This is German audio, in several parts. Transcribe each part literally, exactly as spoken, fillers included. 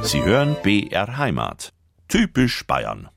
Sie hören B R Heimat. Typisch Bayern.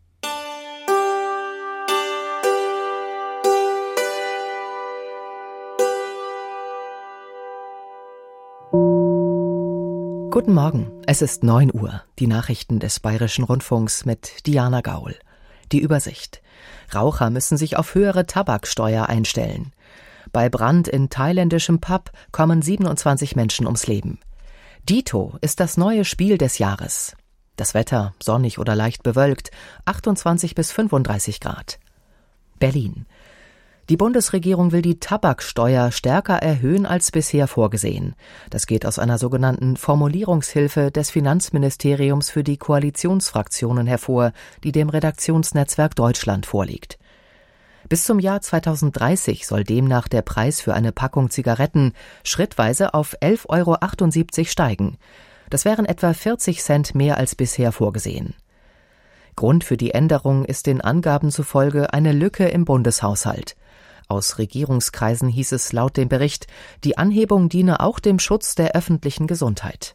Guten Morgen, es ist neun Uhr. Die Nachrichten des Bayerischen Rundfunks mit Diana Gaul. Die Übersicht. Raucher müssen sich auf höhere Tabaksteuer einstellen. Bei Brand in thailändischem Pub kommen siebenundzwanzig Menschen ums Leben. Dito ist das neue Spiel des Jahres. Das Wetter sonnig oder leicht bewölkt, achtundzwanzig bis fünfunddreißig Grad. Berlin. Die Bundesregierung will die Tabaksteuer stärker erhöhen als bisher vorgesehen. Das geht aus einer sogenannten Formulierungshilfe des Finanzministeriums für die Koalitionsfraktionen hervor, die dem Redaktionsnetzwerk Deutschland vorliegt. Bis zum Jahr zweitausenddreißig soll demnach der Preis für eine Packung Zigaretten schrittweise auf elf Euro achtundsiebzig steigen. Das wären etwa vierzig Cent mehr als bisher vorgesehen. Grund für die Änderung ist den Angaben zufolge eine Lücke im Bundeshaushalt. Aus Regierungskreisen hieß es laut dem Bericht, die Anhebung diene auch dem Schutz der öffentlichen Gesundheit.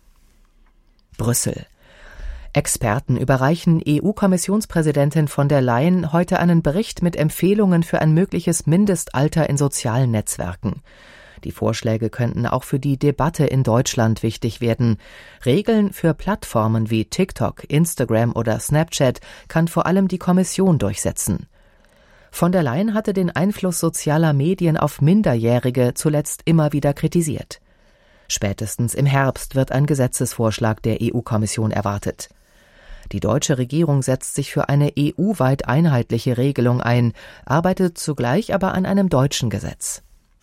Brüssel. Experten überreichen E U-Kommissionspräsidentin von der Leyen heute einen Bericht mit Empfehlungen für ein mögliches Mindestalter in sozialen Netzwerken. Die Vorschläge könnten auch für die Debatte in Deutschland wichtig werden. Regeln für Plattformen wie TikTok, Instagram oder Snapchat kann vor allem die Kommission durchsetzen. Von der Leyen hatte den Einfluss sozialer Medien auf Minderjährige zuletzt immer wieder kritisiert. Spätestens im Herbst wird ein Gesetzesvorschlag der E U-Kommission erwartet. Die deutsche Regierung setzt sich für eine E U-weit einheitliche Regelung ein, arbeitet zugleich aber an einem deutschen Gesetz.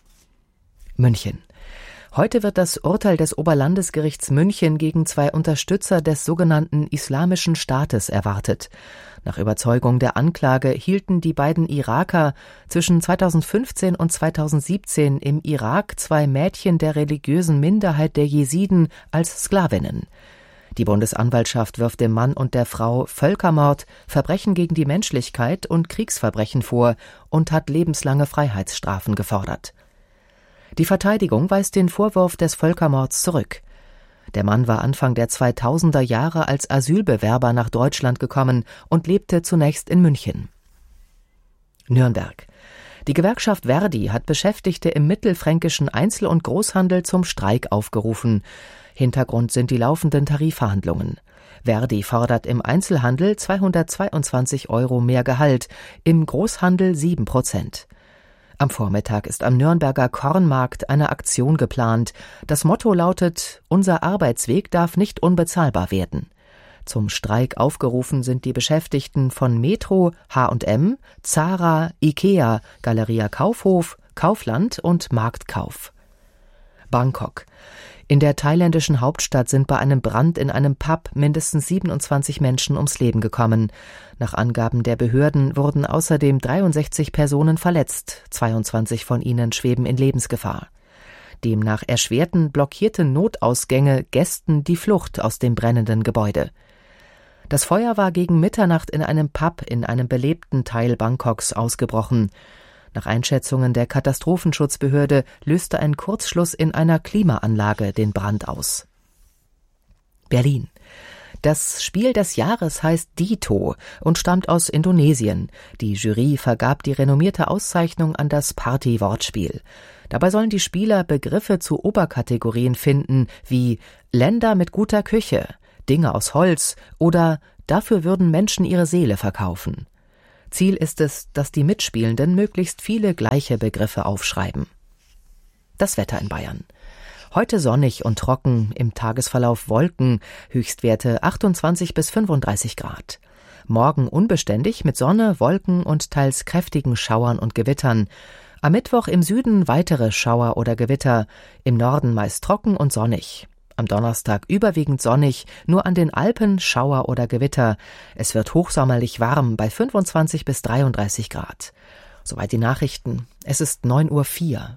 München. Heute wird das Urteil des Oberlandesgerichts München gegen zwei Unterstützer des sogenannten Islamischen Staates erwartet. Nach Überzeugung der Anklage hielten die beiden Iraker zwischen zweitausendfünfzehn und zweitausendsiebzehn im Irak zwei Mädchen der religiösen Minderheit der Jesiden als Sklavinnen. Die Bundesanwaltschaft wirft dem Mann und der Frau Völkermord, Verbrechen gegen die Menschlichkeit und Kriegsverbrechen vor und hat lebenslange Freiheitsstrafen gefordert. Die Verteidigung weist den Vorwurf des Völkermords zurück. Der Mann war Anfang der zweitausender Jahre als Asylbewerber nach Deutschland gekommen und lebte zunächst in München. Nürnberg. Die Gewerkschaft Verdi hat Beschäftigte im mittelfränkischen Einzel- und Großhandel zum Streik aufgerufen. Hintergrund sind die laufenden Tarifverhandlungen. Verdi fordert im Einzelhandel zweihundertzweiundzwanzig Euro mehr Gehalt, im Großhandel sieben Prozent. Am Vormittag ist am Nürnberger Kornmarkt eine Aktion geplant. Das Motto lautet: Unser Arbeitsweg darf nicht unbezahlbar werden. Zum Streik aufgerufen sind die Beschäftigten von Metro, H und M, Zara, Ikea, Galeria Kaufhof, Kaufland und Marktkauf. Bangkok. In der thailändischen Hauptstadt sind bei einem Brand in einem Pub mindestens siebenundzwanzig Menschen ums Leben gekommen. Nach Angaben der Behörden wurden außerdem dreiundsechzig Personen verletzt, zweiundzwanzig von ihnen schweben in Lebensgefahr. Demnach erschwerten blockierte Notausgänge Gästen die Flucht aus dem brennenden Gebäude. Das Feuer war gegen Mitternacht in einem Pub in einem belebten Teil Bangkoks ausgebrochen. Nach Einschätzungen der Katastrophenschutzbehörde löste ein Kurzschluss in einer Klimaanlage den Brand aus. Berlin. Das Spiel des Jahres heißt Dito und stammt aus Indonesien. Die Jury vergab die renommierte Auszeichnung an das Party-Wortspiel. Dabei sollen die Spieler Begriffe zu Oberkategorien finden, wie Länder mit guter Küche, Dinge aus Holz oder dafür würden Menschen ihre Seele verkaufen. Ziel ist es, dass die Mitspielenden möglichst viele gleiche Begriffe aufschreiben. Das Wetter in Bayern. Heute sonnig und trocken, im Tagesverlauf Wolken, Höchstwerte achtundzwanzig bis fünfunddreißig Grad. Morgen unbeständig mit Sonne, Wolken und teils kräftigen Schauern und Gewittern. Am Mittwoch im Süden weitere Schauer oder Gewitter, im Norden meist trocken und sonnig. Am Donnerstag überwiegend sonnig, nur an den Alpen Schauer oder Gewitter. Es wird hochsommerlich warm bei fünfundzwanzig bis dreiunddreißig Grad. Soweit die Nachrichten. Es ist neun Uhr vier.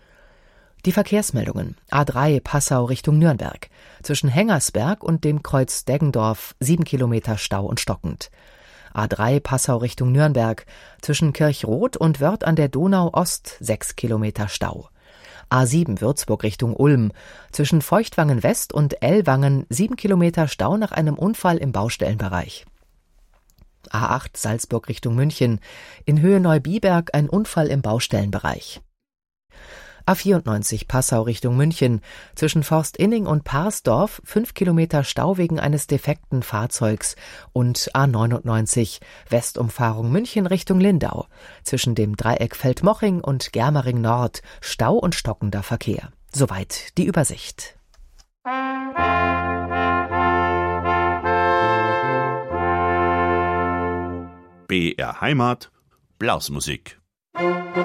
Die Verkehrsmeldungen. A drei Passau Richtung Nürnberg. Zwischen Hengersberg und dem Kreuz Deggendorf sieben Kilometer Stau und stockend. A drei Passau Richtung Nürnberg. Zwischen Kirchroth und Wörth an der Donau Ost sechs Kilometer Stau. A sieben Würzburg Richtung Ulm. Zwischen Feuchtwangen West und Ellwangen sieben Kilometer Stau nach einem Unfall im Baustellenbereich. A acht Salzburg Richtung München. In Höhe Neubiberg ein Unfall im Baustellenbereich. A vierundneunzig Passau Richtung München. Zwischen Forstinning und Parsdorf fünf Kilometer Stau wegen eines defekten Fahrzeugs. Und A neunundneunzig Westumfahrung München Richtung Lindau. Zwischen dem Dreieck Feldmoching und Germering Nord Stau und stockender Verkehr. Soweit die Übersicht. B R Heimat, Blasmusik.